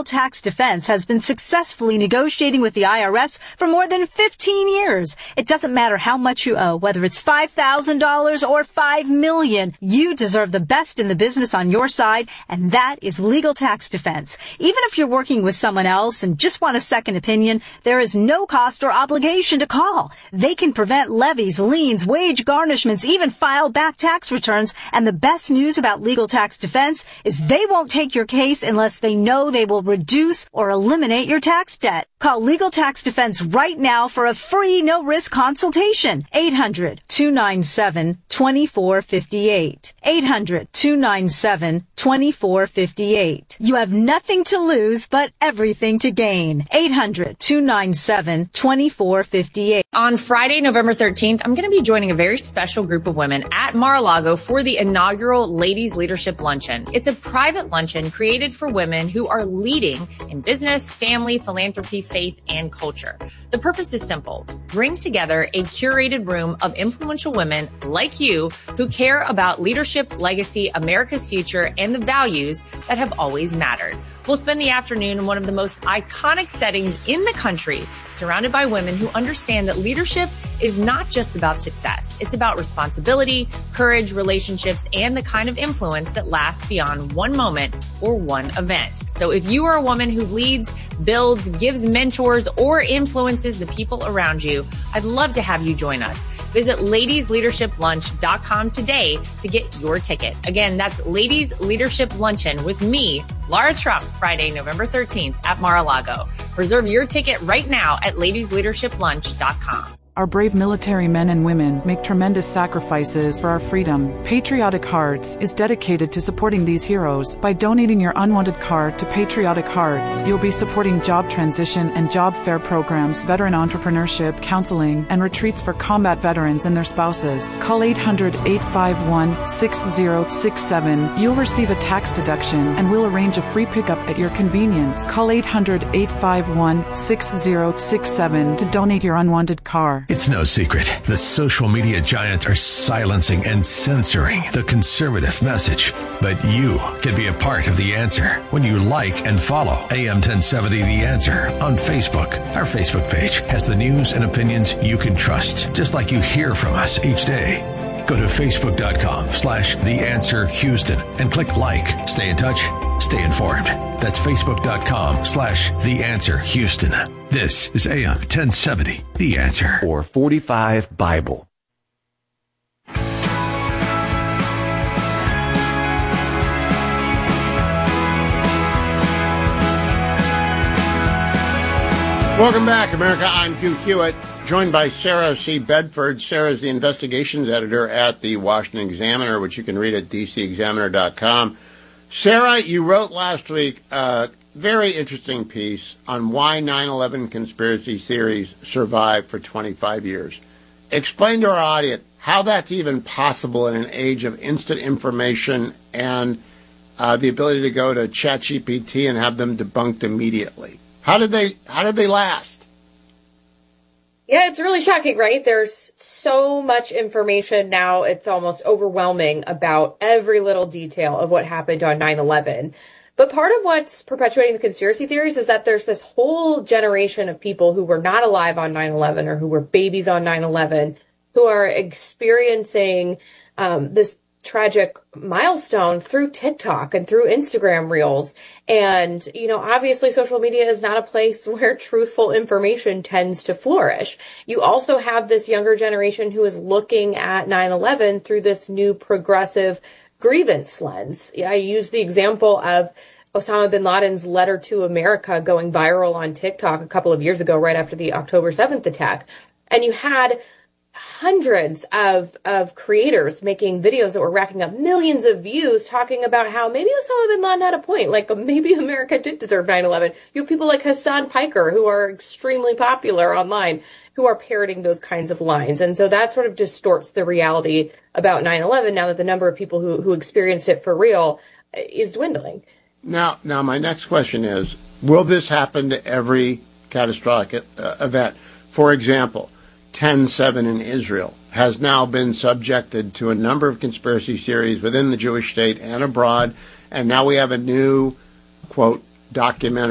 Legal Tax Defense has been successfully negotiating with the IRS for more than 15 years. It doesn't matter how much you owe, whether it's $5,000 or $5 million. You deserve the best in the business on your side, and that is Legal Tax Defense. Even if you're working with someone else and just want a second opinion, there is no cost or obligation to call. They can prevent levies, liens, wage garnishments, even file back tax returns. And the best news about Legal Tax Defense is they won't take your case unless they know they will reduce or eliminate your tax debt. Call Legal Tax Defense right now for a free no-risk consultation. 800-297-2458. 800-297-2458. You have nothing to lose but everything to gain. 800-297-2458. On Friday, November 13th, I'm going to be joining a very special group of women at Mar-a-Lago for the inaugural Ladies Leadership Luncheon. It's a private luncheon created for women who are leading in business, family, philanthropy, faith, and culture. The purpose is simple. Bring together a curated room of influential women like you who care about leadership, legacy, America's future, and the values that have always mattered. We'll spend the afternoon in one of the most iconic settings in the country, surrounded by women who understand that leadership is not just about success. It's about responsibility, courage, relationships, and the kind of influence that lasts beyond one moment or one event. So if you are a woman who leads, builds, gives mentors, or influences the people around you, I'd love to have you join us. Visit ladiesleadershiplunch.com today to get your ticket. Again, that's Ladies Leadership Luncheon with me, Laura Trump, Friday, November 13th at Mar-a-Lago. Reserve your ticket right now at ladiesleadershiplunch.com. Our brave military men and women make tremendous sacrifices for our freedom. Patriotic Hearts is dedicated to supporting these heroes. By donating your unwanted card to Patriotic Hearts, you'll be supporting job transition and job fair programs, veteran entrepreneurship, counseling, and retreats for combat veterans and their spouses. Call 800-851-6067. You'll receive a tax deduction, and we'll arrange a free pickup at your convenience. Call 800-851-6067 to donate your unwanted card. It's no secret. The social media giants are silencing and censoring the conservative message. But you can be a part of the answer when you like and follow AM 1070 The Answer on Facebook. Our Facebook page has the news and opinions you can trust, just like you hear from us each day. Go to Facebook.com/The Answer Houston and click like. Stay in touch. Stay informed. That's Facebook.com/The Answer Houston. This is AM 1070, The Answer. Or 45 Bible. Welcome back, America. I'm Hugh Hewitt, joined by Sarah C. Bedford. Sarah is the investigations editor at the Washington Examiner, which you can read at dcexaminer.com. Sarah, you wrote last week a very interesting piece on why 9/11 conspiracy theories survived for 25 years. Explain to our audience how that's even possible in an age of instant information and the ability to go to ChatGPT and have them debunked immediately. How did they last? Yeah, it's really shocking, right? There's so much information now, it's almost overwhelming about every little detail of what happened on 9/11. But part of what's perpetuating the conspiracy theories is that there's this whole generation of people who were not alive on 9/11 or who were babies on 9/11 who are experiencing this tragic milestone through TikTok and through Instagram Reels. And, you know, obviously social media is not a place where truthful information tends to flourish. You also have this younger generation who is looking at 9/11 through this new progressive grievance lens. I use the example of Osama bin Laden's letter to America going viral on TikTok a couple of years ago, right after the October 7th attack. And you had hundreds of creators making videos that were racking up millions of views talking about how maybe Osama bin Laden had a point, like maybe America did deserve 9/11. You have people like Hassan Piker who are extremely popular online who are parroting those kinds of lines. And so that sort of distorts the reality about 9/11 now that the number of people who experienced it for real is dwindling. Now my next question is, will this happen to every catastrophic event? For example, 10/7 in Israel has now been subjected to a number of conspiracy theories within the Jewish state and abroad, and now we have a new, quote, documentary